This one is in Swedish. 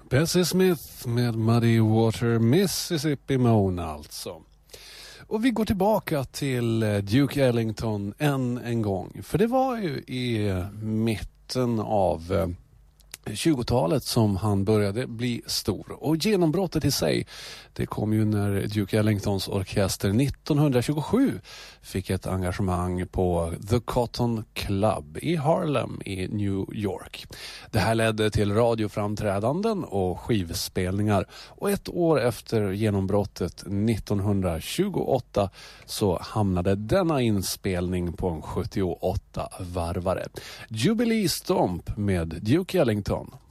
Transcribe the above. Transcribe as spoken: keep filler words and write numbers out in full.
Bessie Smith med Muddy Water, Mississippi Moan alltså. Och vi går tillbaka till Duke Ellington än en gång. För det var ju i mitten av tjugotalet som han började bli stor. Och genombrottet i sig, det kom ju när Duke Ellingtons orkester nittonhundratjugosju fick ett engagemang på The Cotton Club i Harlem i New York. Det här ledde till radioframträdanden och skivspelningar. Och ett år efter genombrottet nittonhundratjugoåtta så hamnade denna inspelning på en sjuttioåtta varvare. Jubilee Stomp med Duke Ellington.